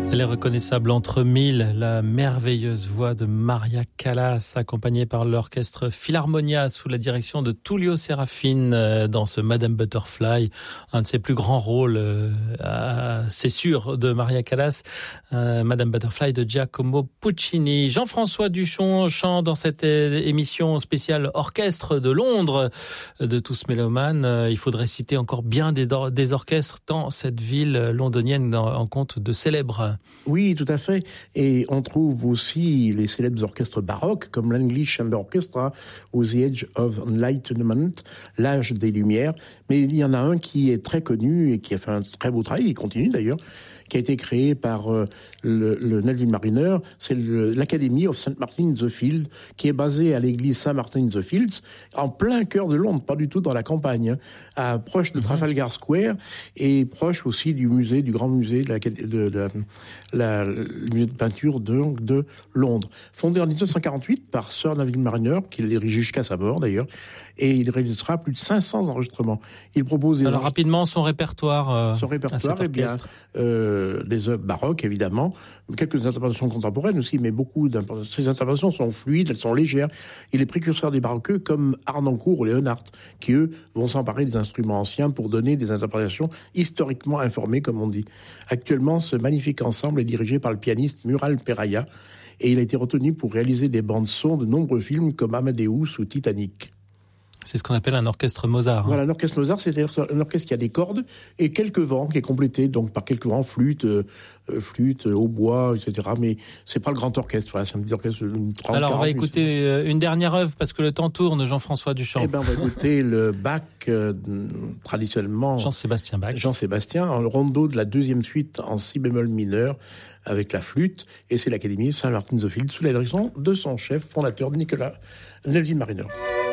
Elle est reconnaissable entre mille, la merveilleuse voix de Maria Callas, accompagnée par l'orchestre Philharmonia sous la direction de Tullio Serafin dans ce Madame Butterfly, un de ses plus grands rôles, c'est sûr, de Maria Callas, Madame Butterfly de Giacomo Puccini. Jean-François Duchon chante dans cette émission spéciale orchestre de Londres de Tous Mélomanes. Il faudrait citer encore bien des orchestres dans cette ville londonienne en compte de célèbres. Oui, tout à fait. Et on trouve aussi les célèbres orchestres baroques, comme l'English Chamber Orchestra, ou The Age of Enlightenment, l'âge des Lumières. Mais il y en a un qui est très connu et qui a fait un très beau travail, il continue d'ailleurs, qui a été créé par le Neville Mariner, c'est l'Academy of St. Martin in the Fields, qui est basée à l'église Saint-Martin in the Fields, en plein cœur de Londres, pas du tout dans la campagne, proche de Trafalgar Square, et proche aussi du musée, du grand musée le musée de peinture de Londres. Fondé en 1948 par Sir Neville Mariner, qui l'a dirigé jusqu'à sa mort d'ailleurs, et il réalisera plus de 500 enregistrements. Il propose Alors rapidement son répertoire. Eh bien, des œuvres baroques évidemment, quelques interprétations contemporaines aussi, mais ces interprétations sont fluides, elles sont légères. Il est précurseur des baroqueux comme Harnoncourt ou Leonhardt, qui eux vont s'emparer des instruments anciens pour donner des interprétations historiquement informées, comme on dit. Actuellement, ce magnifique ensemble est dirigé par le pianiste Mural Peraya, et il a été retenu pour réaliser des bandes son de nombreux films comme Amadeus ou Titanic. C'est ce qu'on appelle un orchestre Mozart. Voilà, un orchestre Mozart, c'est-à-dire un orchestre qui a des cordes et quelques vents, qui est complété donc par quelques vents, flûte, hautbois, etc. Mais c'est pas le grand orchestre, voilà, c'est un petit orchestre de 30. Alors on va écouter une dernière œuvre parce que le temps tourne, Jean-François Duchamp. Eh ben, on va écouter le Bach, traditionnellement. Jean-Sébastien Bach. Jean-Sébastien, en rondo de la deuxième suite en si bémol mineur avec la flûte, et c'est l'Académie Saint-Martin-the-Fields sous la direction de son chef fondateur Nicolas Neville Mariner.